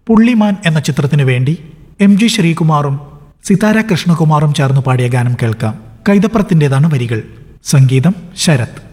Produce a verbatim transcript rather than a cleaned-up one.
പുള്ളിമാൻ എന്ന ചിത്രത്തിനു വേണ്ടി എം ജി ശ്രീകുമാറും സിതാര കൃഷ്ണകുമാറും ചേർന്ന് പാടിയ ഗാനം കേൾക്കാം. കൈതപ്രത്തിൻ്റെതാണ് വരികൾ, സംഗീതം ശരത്.